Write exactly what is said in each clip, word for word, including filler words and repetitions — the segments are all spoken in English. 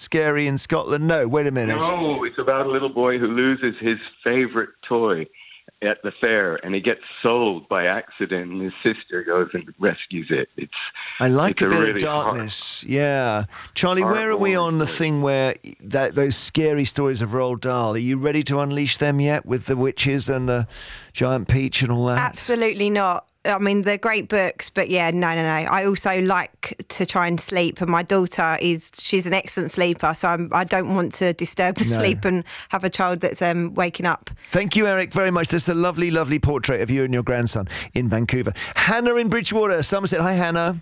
scary in Scotland? No, wait a minute. No, it's about a little boy who loses his favourite toy at the fair, and he gets sold by accident, and his sister goes and rescues it. It's I like it's a bit really of darkness. Hard, yeah. Charlie, where are we on the thing where that those scary stories of Roald Dahl? Are you ready to unleash them yet with the witches and the giant peach and all that? Absolutely not. I mean, they're great books, but yeah, no, no, no. I also like to try and sleep, and my daughter is, she's an excellent sleeper, so I'm, I don't want to disturb the No. sleep and have a child that's um, waking up. Thank you, Eric, very much. This is a lovely, lovely portrait of you and your grandson in Vancouver. Hannah in Bridgewater, Somerset. Hi, Hannah.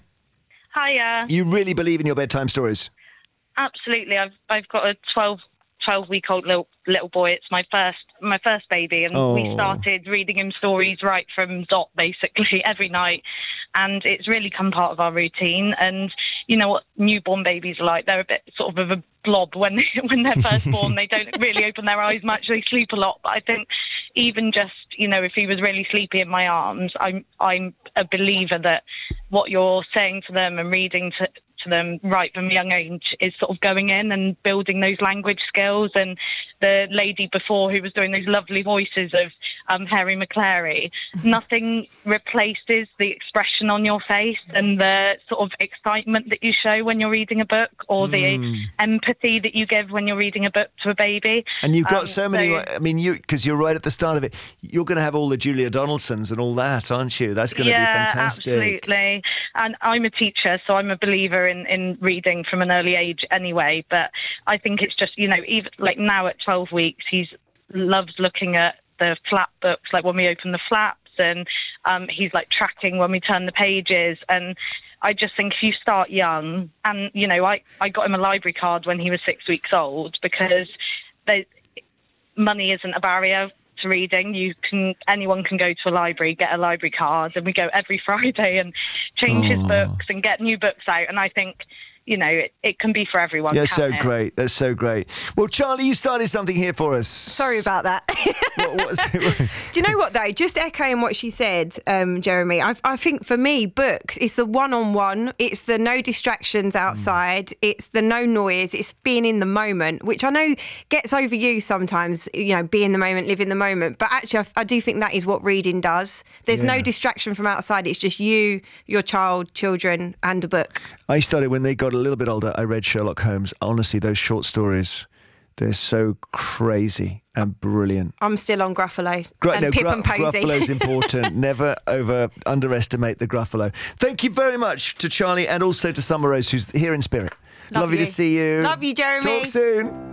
Hiya. You really believe in your bedtime stories? Absolutely. I've I've got a twelve, twelve week old little little boy. It's my first my first baby, and Oh. we started reading him stories right from dot, basically every night, and it's really come part of our routine. And you know what newborn babies are like? They're a bit sort of of a blob when when they're first born. They don't really open their eyes much. They sleep a lot. But I think even just, you know, if he was really sleepy in my arms, I'm I'm a believer that what you're saying to them and reading to to them right from a young age is sort of going in and building those language skills. And the lady before who was doing those lovely voices of um, Harry McClary, nothing replaces the expression on your face and the sort of excitement that you show when you're reading a book, or the Mm. empathy that you give when you're reading a book to a baby. And you've got Um, so many, so- I mean, you because you're right at the start of it, you're going to have all the Julia Donaldsons and all that, aren't you? That's going to yeah, be fantastic. absolutely. And I'm a teacher, so I'm a believer in, in reading from an early age anyway. But I think it's just, you know, even like now at twelve weeks, he's loves looking at the flap books, like when we open the flaps, and um, he's like tracking when we turn the pages. And I just think if you start young, and, you know, I, I got him a library card when he was six weeks old because they, money isn't a barrier to reading. You can, anyone can go to a library, get a library card, and we go every Friday and change his Oh. books and get new books out. And I think, you know, it, it can be for everyone. Yeah, can't so it? great. That's so great. Well, Charlie, you started something here for us. Sorry about that. What, what was it? Do you know what, though? Just echoing what she said, um, Jeremy, I, I think for me, books, it's the one-on-one, it's the no distractions outside, mm. it's the no noise, it's being in the moment, which I know gets overused sometimes, you know, be in the moment, live in the moment. But actually, I, I do think that is what reading does. There's Yeah. no distraction from outside. It's just you, your child, children, and a book. I started when they got a little bit older. I read Sherlock Holmes. Honestly, those short stories, they're so crazy and brilliant. I'm still on Gruffalo Gru- and no, Pip Gru- and Posy. Gruffalo's important. Never over underestimate the Gruffalo. Thank you very much to Charlie and also to Summer Rose, who's here in spirit. Love Lovely you. to see you. Love you, Jeremy. Talk soon.